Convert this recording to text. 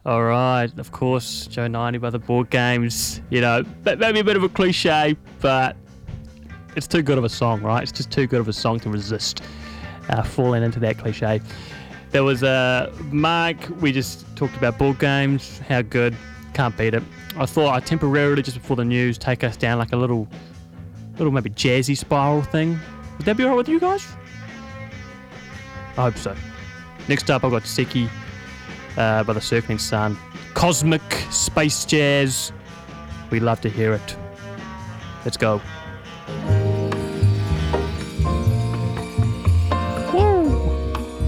All right, of course, Joe 90 by the board games. You know, maybe a bit of a cliche, but it's too good of a song, right? It's just too good of a song to resist falling into that cliche. There was Mark, we just talked about board games, how good, can't beat it. I thought I'd temporarily, just before the news, take us down like a little maybe jazzy spiral thing. Would that be alright with you guys? I hope so. Next up, I've got Seki by the Circling Sun. Cosmic space jazz. We love to hear it. Let's go.